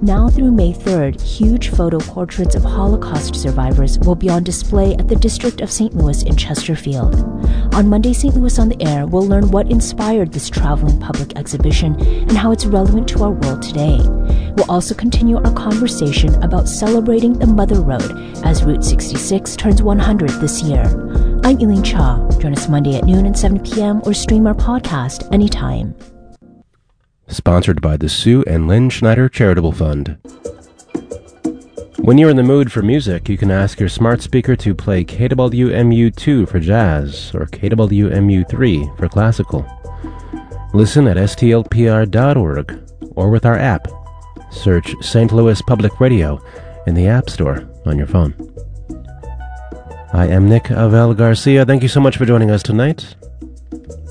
Now through May 3rd, huge photo portraits of Holocaust survivors will be on display at the District of St. Louis in Chesterfield. On Monday, St. Louis on the Air, we'll learn what inspired this traveling public exhibition and how it's relevant to our world today. We'll also continue our conversation about celebrating the Mother Road as Route 66 turns 100 this year. I'm Eileen Cha. Join us Monday at noon and 7 p.m. or stream our podcast anytime. Sponsored by the Sue and Lynn Schneider Charitable Fund. When you're in the mood for music, you can ask your smart speaker to play KWMU2 for jazz or KWMU3 for classical. Listen at stlpr.org or with our app. Search St. Louis Public Radio in the App Store on your phone. I am Nick Avel Garcia. Thank you so much for joining us tonight.